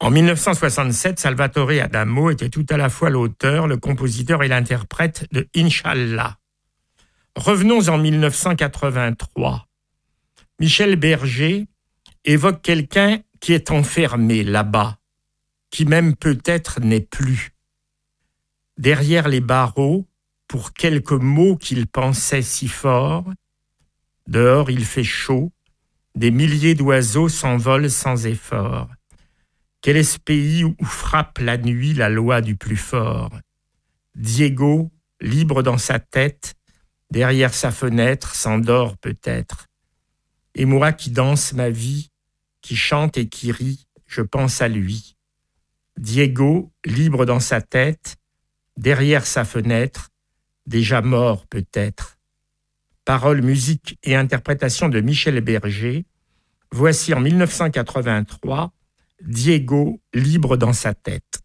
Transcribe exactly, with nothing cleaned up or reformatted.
En mille neuf cent soixante-sept, Salvatore Adamo était tout à la fois l'auteur, le compositeur et l'interprète de Inch'Allah. Revenons en mille neuf cent quatre-vingt-trois. Michel Berger évoque quelqu'un qui est enfermé là-bas, qui même peut-être n'est plus. Derrière les barreaux, pour quelques mots qu'il pensait si fort, dehors il fait chaud, des milliers d'oiseaux s'envolent sans effort. Quel est ce pays où frappe la nuit la loi du plus fort? Diego, libre dans sa tête, derrière sa fenêtre, s'endort peut-être. Et moi qui danse ma vie, qui chante et qui rit, je pense à lui. Diego, libre dans sa tête, derrière sa fenêtre, déjà mort peut-être. Paroles, musique et interprétation de Michel Berger. Voici en mille neuf cent quatre-vingt-trois, Diego, libre dans sa tête.